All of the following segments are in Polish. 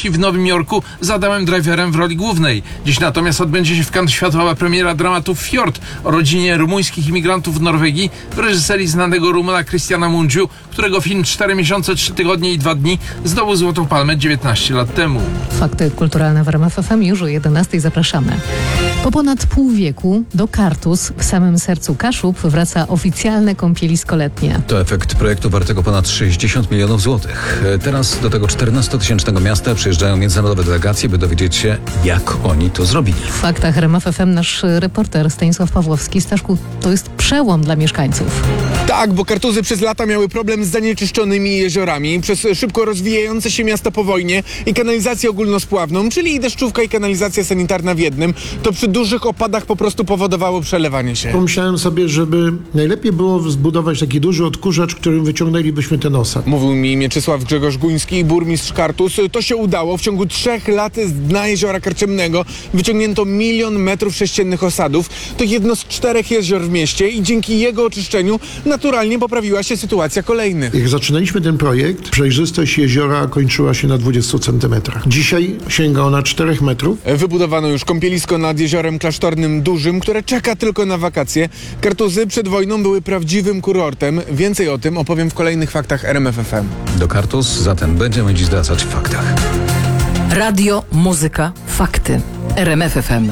Polski w Nowym Jorku z Adamem Driverem w roli głównej. Dziś natomiast odbędzie się w Cannes światowa premiera dramatu Fjord o rodzinie rumuńskich imigrantów w Norwegii w reżyserii znanego Rumuna Christiana Mungiu, którego film 4 miesiące, 3 tygodnie i 2 dni zdobył Złotą Palmę 19 lat temu. Fakty kulturalne w RMF FM już o 11:00 zapraszamy. Po ponad pół wieku do Kartus w samym sercu Kaszub wraca oficjalne kąpielisko letnie. To efekt projektu wartego ponad 60 milionów złotych. Teraz do tego 14-tysięcznego miasta przyjeżdżają międzynarodowe delegacje, by dowiedzieć się, jak oni to zrobili. W faktach RMF FM nasz reporter Stanisław Pawłowski. Staszku, to jest przełom dla mieszkańców. Tak, bo Kartuzy przez lata miały problem z zanieczyszczonymi jeziorami przez szybko rozwijające się miasta po wojnie i kanalizację ogólnospławną, czyli i deszczówka i kanalizacja sanitarna w jednym. To przy dużych opadach po prostu powodowało przelewanie się. Pomyślałem sobie, żeby najlepiej było zbudować taki duży odkurzacz, którym wyciągnęlibyśmy ten osad. Mówił mi Mieczysław Grzegorz Guński, burmistrz Kartus. To się udało. W ciągu 3 lat z dna jeziora Karczemnego wyciągnięto 1 000 000 metrów sześciennych osadów. To jedno z 4 jezior w mieście i dzięki jego oczyszczeniu naturalnie poprawiła się sytuacja kolejnych. Jak zaczynaliśmy ten projekt, przejrzystość jeziora kończyła się na 20 centymetrach. Dzisiaj sięga ona 4 metrów. Wybudowano już kąpielisko nad jeziorem klasztornym Dużym, które czeka tylko na wakacje. Kartuzy przed wojną były prawdziwym kurortem. Więcej o tym opowiem w kolejnych faktach RMF FM. Do Kartus zatem będziemy dziś zwracać w faktach. Radio, muzyka, fakty. RMF FM.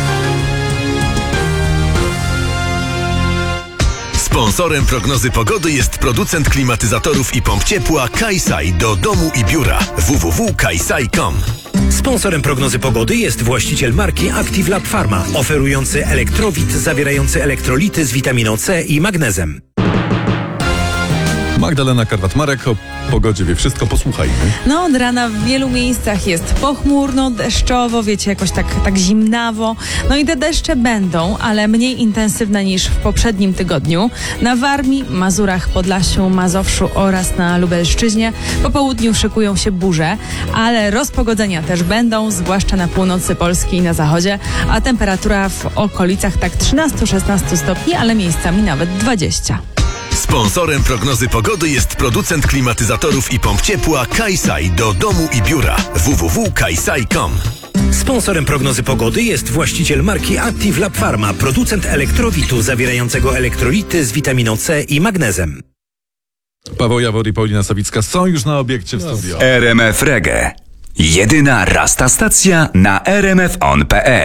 Sponsorem prognozy pogody jest producent klimatyzatorów i pomp ciepła Kaisai do domu i biura www.kaisai.com. Sponsorem prognozy pogody jest właściciel marki Active Lab Pharma, oferujący elektrowid zawierający elektrolity z witaminą C i magnezem. Magdalena Karwat-Marek o pogodzie wie wszystko, posłuchajmy. No, od rana w wielu miejscach jest pochmurno, deszczowo, wiecie, jakoś tak zimnawo. No i te deszcze będą, ale mniej intensywne niż w poprzednim tygodniu. Na Warmii, Mazurach, Podlasiu, Mazowszu oraz na Lubelszczyźnie po południu szykują się burze, ale rozpogodzenia też będą, zwłaszcza na północy Polski i na zachodzie, a temperatura w okolicach tak 13-16 stopni, ale miejscami nawet 20. Sponsorem prognozy pogody jest producent klimatyzatorów i pomp ciepła Kaisai do domu i biura www.kaisai.com. Sponsorem prognozy pogody jest właściciel marki Active Lab Pharma, producent elektrowitu zawierającego elektrolity z witaminą C i magnezem. Paweł Jawor i Paulina Sawicka są już na obiekcie w studio. RMF Reggae. Jedyna rasta stacja na rmfon.pl.